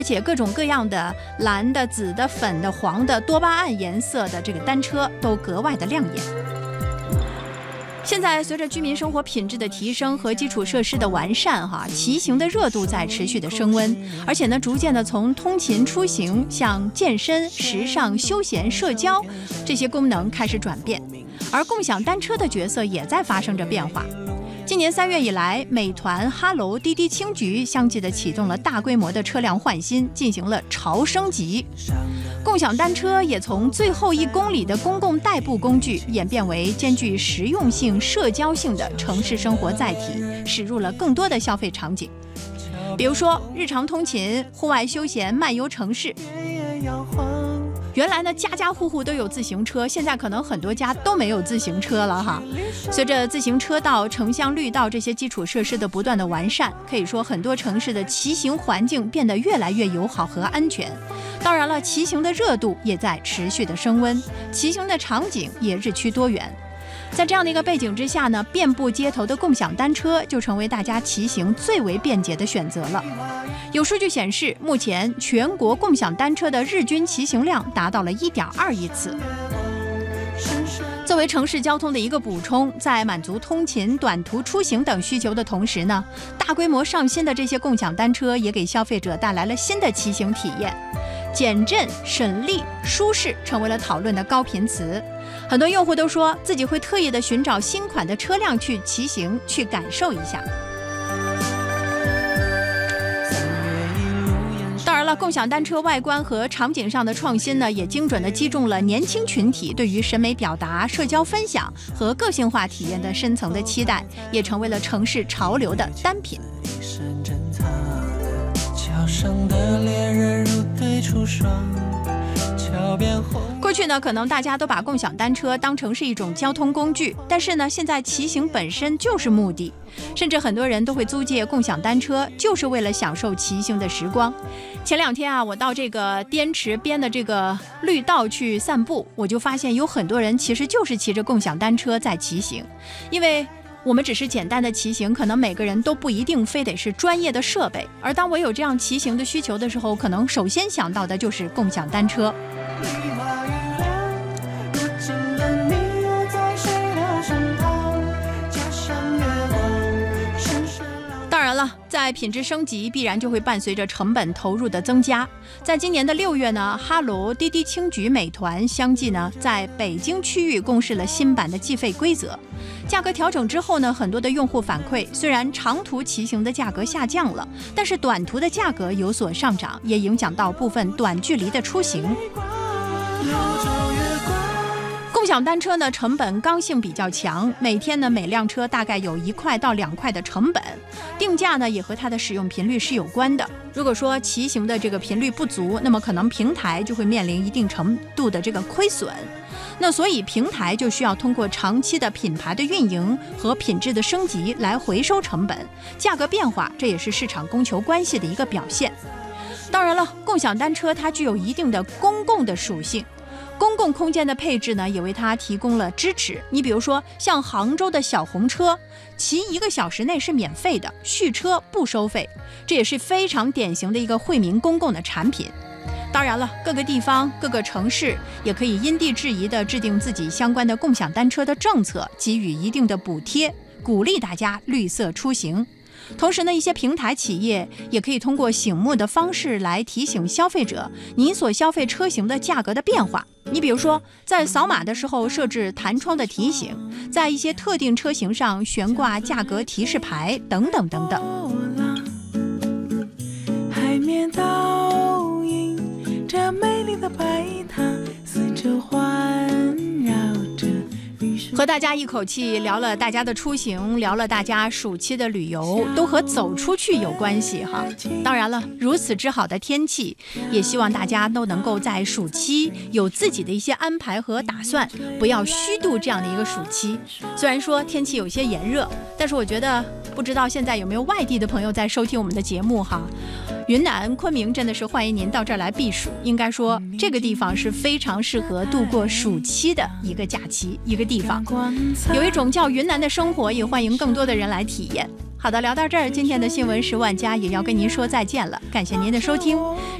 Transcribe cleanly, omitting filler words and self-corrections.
而且各种各样的蓝的、紫的、粉的、黄的、多巴胺颜色的这个单车都格外的亮眼。现在随着居民生活品质的提升和基础设施的完善，骑行的热度在持续的升温，而且呢，逐渐的从通勤出行向健身、时尚、休闲、社交这些功能开始转变，而共享单车的角色也在发生着变化。今年3月以来，美团、哈罗、滴滴、青桔相继的启动了大规模的车辆换新，进行了潮升级。共享单车也从最后1公里的公共代步工具演变为兼具实用性、社交性的城市生活载体，驶入了更多的消费场景，比如说日常通勤、户外休闲、漫游城市。原来呢，家家户户都有自行车，现在可能很多家都没有自行车了哈。随着自行车道、城乡绿道这些基础设施的不断的完善，可以说很多城市的骑行环境变得越来越友好和安全。当然了，骑行的热度也在持续的升温，骑行的场景也日趋多元。在这样的一个背景之下呢，遍布街头的共享单车就成为大家骑行最为便捷的选择了。有数据显示，目前全国共享单车的日均骑行量达到了1.2亿次。作为城市交通的一个补充，在满足通勤、短途出行等需求的同时呢，大规模上新的这些共享单车也给消费者带来了新的骑行体验。减震、省力、舒适成为了讨论的高频词。很多用户都说自己会特意的寻找新款的车辆去骑行，去感受一下。当然了，共享单车外观和场景上的创新呢，也精准地击中了年轻群体对于审美表达、社交分享和个性化体验的深层的期待，也成为了城市潮流的单品。过去呢，可能大家都把共享单车当成是一种交通工具，但是呢，现在骑行本身就是目的，甚至很多人都会租借共享单车，就是为了享受骑行的时光。前2天啊，我到这个滇池边的这个绿道去散步，我就发现有很多人其实就是骑着共享单车在骑行，因为我们只是简单的骑行，可能每个人都不一定非得是专业的设备，而当我有这样骑行的需求的时候，可能首先想到的就是共享单车。当然了，在品质升级必然就会伴随着成本投入的增加。在今年的6月呢，哈罗、滴滴、青桔、美团相继呢在北京区域公示了新版的计费规则。价格调整之后呢，很多的用户反馈，虽然长途骑行的价格下降了，但是短途的价格有所上涨，也影响到部分短距离的出行。共享单车呢，成本刚性比较强，每天呢每辆车大概有1块到2块的成本，定价呢也和它的使用频率是有关的。如果说骑行的这个频率不足，那么可能平台就会面临一定程度的这个亏损。那所以平台就需要通过长期的品牌的运营和品质的升级来回收成本，价格变化这也是市场供求关系的一个表现。当然了，共享单车它具有一定的公共的属性。公共空间的配置呢，也为它提供了支持。你比如说，像杭州的小红车，骑1个小时内是免费的，续车不收费，这也是非常典型的一个惠民公共的产品。当然了，各个地方、各个城市也可以因地制宜地制定自己相关的共享单车的政策，给予一定的补贴，鼓励大家绿色出行。同时呢，一些平台企业也可以通过醒目的方式来提醒消费者你所消费车型的价格的变化。你比如说，在扫码的时候设置弹窗的提醒，在一些特定车型上悬挂价格提示牌等等等等。海面倒映着美丽的白塔，四周环绕着。和大家一口气聊了大家的出行，聊了大家暑期的旅游，都和走出去有关系哈。当然了，如此之好的天气，也希望大家都能够在暑期有自己的一些安排和打算，不要虚度这样的一个暑期。虽然说天气有些炎热，但是我觉得不知道现在有没有外地的朋友在收听我们的节目哈。云南昆明真的是欢迎您到这儿来避暑，应该说这个地方是非常适合度过暑期的一个假期，一个地方。有一种叫云南的生活，也欢迎更多的人来体验。 好的，聊到这儿，今天的新闻10万加也要跟您说再见了，感谢您的收听。